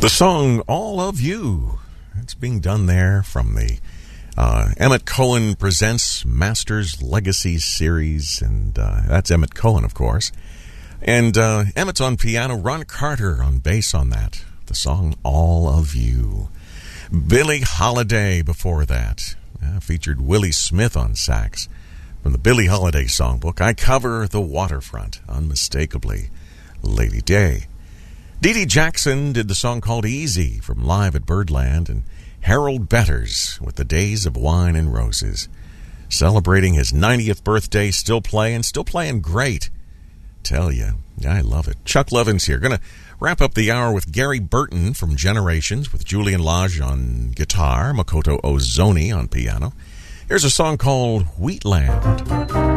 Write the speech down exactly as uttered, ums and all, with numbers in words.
The song All of You. It's being done there from the uh, Emmett Cohen Presents Masters Legacy series. And uh, that's Emmett Cohen, of course. And uh, Emmett's on piano, Ron Carter on bass on that. The song All of You. Billie Holiday before that. Uh, featured Willie Smith on sax. From the Billie Holiday songbook, I Cover the Waterfront. Unmistakably, Lady Day. Dee Dee Jackson did the song called Easy from Live at Birdland, and Harold Betters with The Days of Wine and Roses. Celebrating his ninetieth birthday, still playing, still playing great. Tell you, I love it. Chuck Levin's here. Going to wrap up the hour with Gary Burton from Generations with Julian Lage on guitar, Makoto Ozoni on piano. Here's a song called Wheatland.